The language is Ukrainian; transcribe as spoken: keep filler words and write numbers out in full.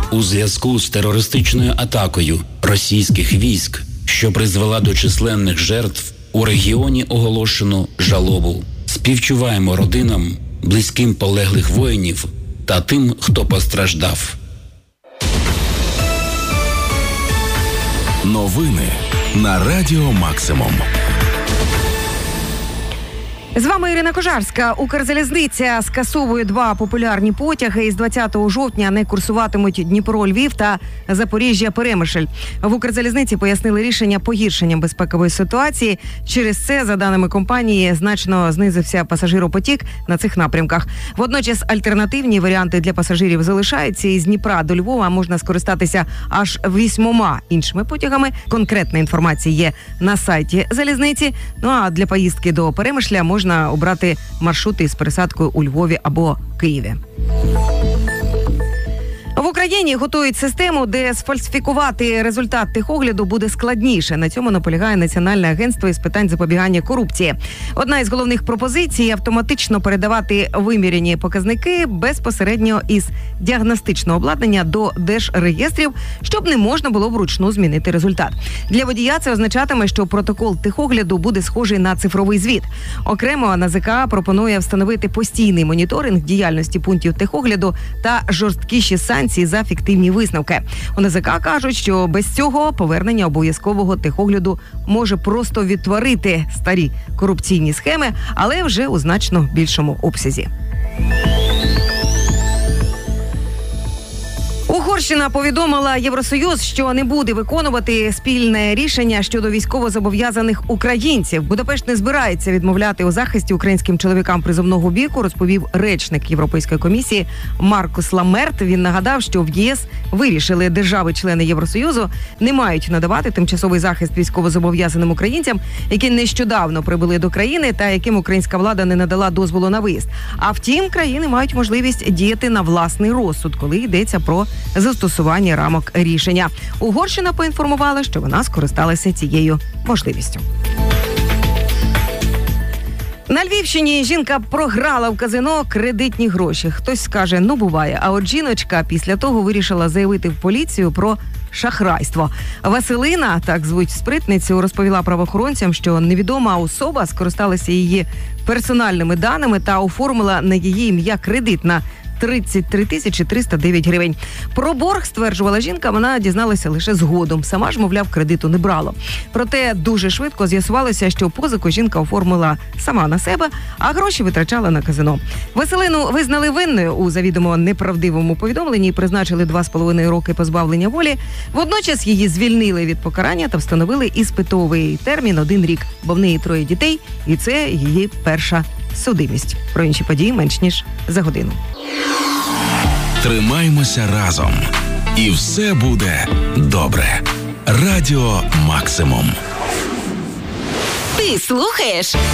У зв'язку з терористичною атакою російських військ, що призвела до численних жертв, у регіоні оголошено жалобу. Співчуваємо родинам, близьким полеглих воїнів та тим, хто постраждав. Новини на Радіо Максимум. З вами Ірина Кожарська. Укрзалізниця скасовує два популярні потяги. Із двадцятого жовтня не курсуватимуть Дніпро-Львів та Запоріжжя-Перемишль. В Укрзалізниці пояснили рішення погіршенням безпекової ситуації. Через це, за даними компанії, значно знизився пасажиропотік на цих напрямках. Водночас альтернативні варіанти для пасажирів залишаються. Із Дніпра до Львова можна скористатися аж вісьмома іншими потягами. Конкретна інформація є на сайті залізниці. Ну а для поїздки до Перемишля можна можна обрати маршрути з пересадкою у Львові або Києві. В Україні готують систему, де сфальсифікувати результат техогляду буде складніше. На цьому наполягає Національне агентство із питань запобігання корупції. Одна із головних пропозицій – автоматично передавати виміряні показники безпосередньо із діагностичного обладнання до держреєстрів, щоб не можна було вручну змінити результат. Для водія це означатиме, що протокол техогляду буде схожий на цифровий звіт. Окремо НАЗК пропонує встановити постійний моніторинг діяльності пунктів техогляду та жорсткіші санкції за фіктивні висновки. У НАЗК кажуть, що без цього повернення обов'язкового техогляду може просто відтворити старі корупційні схеми, але вже у значно більшому обсязі. Угорщина повідомила Євросоюз, що не буде виконувати спільне рішення щодо військовозобов'язаних українців. Будапешт не збирається відмовляти у захисті українським чоловікам призовного віку, розповів речник Європейської комісії Маркус Ламерт. Він нагадав, що в ЄС вирішили, держави-члени Євросоюзу не мають надавати тимчасовий захист військовозобов'язаним українцям, які нещодавно прибули до країни та яким українська влада не надала дозволу на виїзд. А втім, країни мають можливість діяти на власний розсуд, коли йдеться про застосування рамок рішення. Угорщина поінформувала, що вона скористалася цією можливістю. На Львівщині жінка програла в казино кредитні гроші. Хтось скаже, ну буває. А от жіночка після того вирішила заявити в поліцію про шахрайство. Василина, так звуть спритницю, розповіла правоохоронцям, що невідома особа скористалася її персональними даними та оформила на її ім'я кредит на тридцять три тисячі триста дев'ять гривень. Про борг, стверджувала жінка, вона дізналася лише згодом. Сама ж, мовляв, кредиту не брала. Проте дуже швидко з'ясувалося, що позику жінка оформила сама на себе, а гроші витрачала на казино. Василину визнали винною у завідомо неправдивому повідомленні і призначили два з половиною роки позбавлення волі. Водночас її звільнили від покарання та встановили іспитовий термін один рік, бо в неї троє дітей, і це її перша судимість. Про інші події менш ніж за годину. Тримаймося разом. І все буде добре. Радіо Максимум. Ти слухаєш